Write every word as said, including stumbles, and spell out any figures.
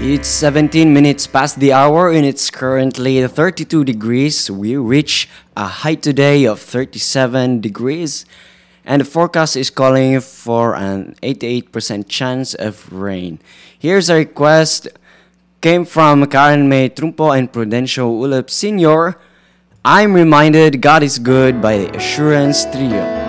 It's seventeen minutes past the hour and it's currently thirty-two degrees. We reach a height today of thirty-seven degrees and the forecast is calling for an eighty-eight percent chance of rain. Here's a request came from Karen May Trumpo and Prudencio Ulep Senior I'm Reminded God is Good by the Assurance Trio.